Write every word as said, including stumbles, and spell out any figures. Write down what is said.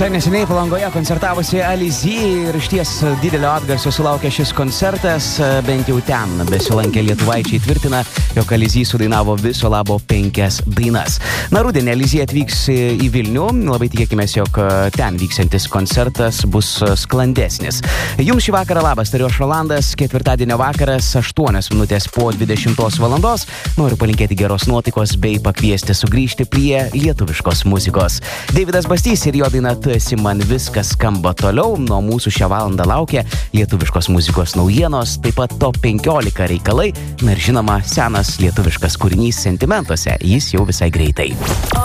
visai neseniai Palangoje koncertavusi Alizzy ir išties didelio atgarsio sulaukė šis koncertas. Bent jau ten besilankę lietuvaičiai tvirtina, jog Alizzy sudainavo viso labo penkias dainas. Na, rudenį Alizzy atvyks į Vilnių. Labai tikėkimės, jog ten vyksiantis koncertas bus sklandesnis. Jums šį vakarą labas, tariu aš Rolandas. Ketvirtadienio vakaras, aštuonios minutės po dvidešimtos valandos. Noriu palinkėti geros nuotaikos bei pakviesti sugrįžti prie lietuviškos muzikos. Deividas Bastys ir jo daina Tu esi man viskas skamba toliau. Nuo mūsų šią valandą laukia lietuviškos muzikos naujienos, taip pat top penkiolika reikalai. Na ir žinoma, senas lietuviškas kūrinys Sentimentuose. Jis jau visai greitai.